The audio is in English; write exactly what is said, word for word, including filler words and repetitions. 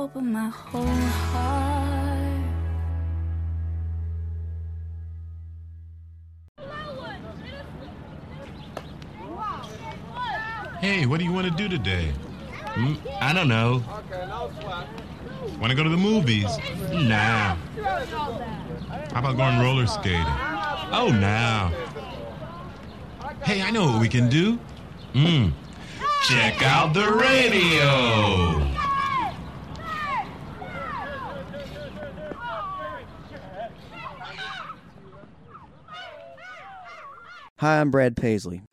open my whole heart. Hey, what do you want to do today? Mm, I don't know. Want to go to the movies? Nah. How about going roller skating? Oh, nah. Hey, I know what we can do. Mm. Check out the radio. Hi, I'm Brad Paisley.